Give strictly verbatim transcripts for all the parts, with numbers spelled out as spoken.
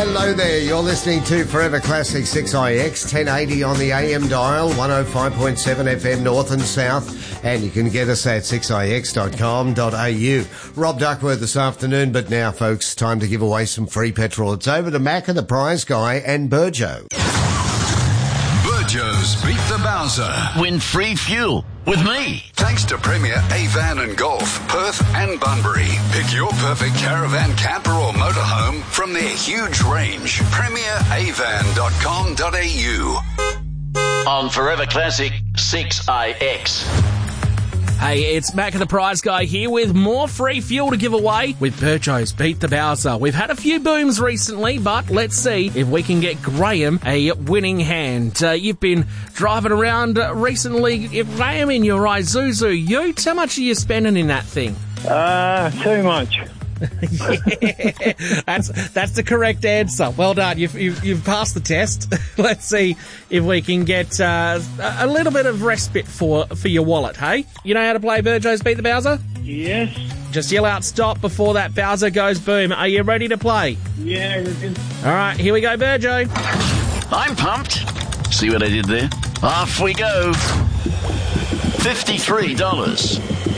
Hello there, you're listening to Forever Classic six I X, ten eighty on the A M dial, one oh five point seven F M north and south, and you can get us at six I X dot com dot A U. Rob Duckworth this afternoon, but now, folks, time to give away some free petrol. It's over to Macca, the prize guy, and Burjo. Burjo's Beat the Bowser. Win free fuel with me. Thanks to Premier A-Van and Golf, Perth and Bunbury. Pick your perfect caravan, camper or motorhome from their huge range. premier a van dot com dot A U. On Forever Classic six I X. Hey, it's Macca the Prize Guy here with more free fuel to give away with Burjo's Beat the Bowser. We've had a few booms recently, but let's see if we can get Graham a winning hand. Uh, you've been driving around uh, recently, Graham, in your Isuzu Ute. How much are you spending in that thing? Uh, too much. Yeah, that's that's the correct answer. Well done. You've you've, you've passed the test. Let's see if we can get uh, a little bit of respite for for your wallet. Hey, you know how to play Burjo's Beat the Bowser? Yes. Just yell out stop before that Bowser goes boom. Are you ready to play? Yeah, everything. All right, here we go, Burjo. I'm pumped. See what I did there? Off we go. fifty-three dollars.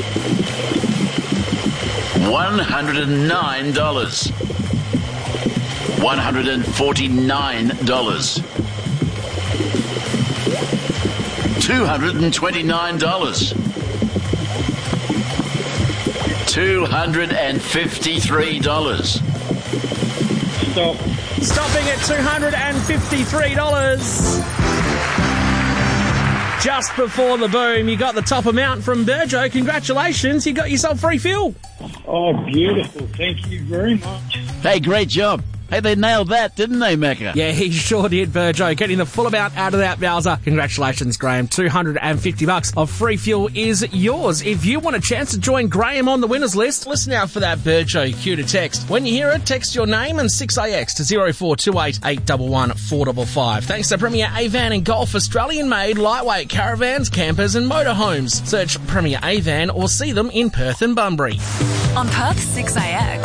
one hundred nine dollars. one hundred forty-nine dollars. two hundred twenty-nine dollars. two hundred fifty-three dollars. Stop. Stopping at two hundred fifty-three dollars. Just before the boom, you got the top amount from Burjo. Congratulations, you got yourself free fuel. Oh, beautiful. Thank you very much. Hey, great job. Hey, they nailed that, didn't they, Macca? Yeah, he sure did, Burjo. Getting the full amount out of that Bowser. Congratulations, Graham. two hundred fifty bucks of free fuel is yours. If you want a chance to join Graham on the winners list, listen out for that Burjo cue to text. When you hear it, text your name and six I X to zero four two eight, eight one one, four five five. Thanks to Premier A-Van and Golf, Australian-made lightweight caravans, campers and motorhomes. Search Premier A-Van or see them in Perth and Bunbury. On Perth six I X.